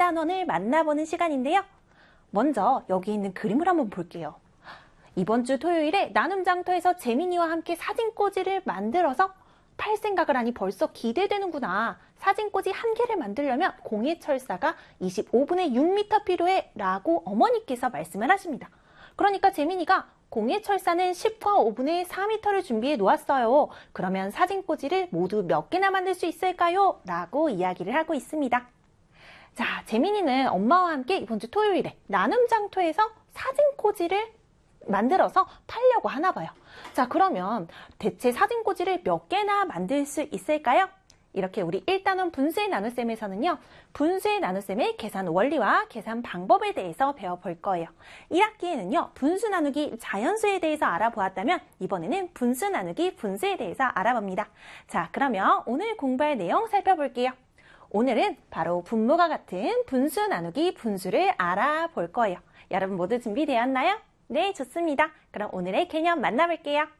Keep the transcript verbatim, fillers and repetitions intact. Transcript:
단원을 만나보는 시간인데요. 먼저 여기 있는 그림을 한번 볼게요. 이번 주 토요일에 나눔 장터에서 재민이와 함께 사진꽂이를 만들어서 팔 생각을 하니 벌써 기대되는구나. 사진꽂이 한 개를 만들려면 공예철사가 이십오 분의 육 미터 필요해 라고 어머니께서 말씀을 하십니다. 그러니까 재민이가 공예철사는 십과 오 분의 사 미터를 준비해 놓았어요. 그러면 사진꽂이를 모두 몇 개나 만들 수 있을까요? 라고 이야기를 하고 있습니다. 자, 재민이는 엄마와 함께 이번 주 토요일에 나눔 장터에서 사진꽂이를 만들어서 팔려고 하나 봐요. 자, 그러면 대체 사진꽂이를 몇 개나 만들 수 있을까요? 이렇게 우리 일 단원 분수의 나눗셈에서는요, 분수의 나눗셈의 계산 원리와 계산 방법에 대해서 배워볼 거예요. 일 학기에는요, 분수 나누기 자연수에 대해서 알아보았다면 이번에는 분수 나누기 분수에 대해서 알아봅니다. 자, 그러면 오늘 공부할 내용 살펴볼게요. 오늘은 바로 분모가 같은 분수 나누기 분수를 알아볼 거예요. 여러분 모두 준비되었나요? 네, 좋습니다. 그럼 오늘의 개념 만나볼게요.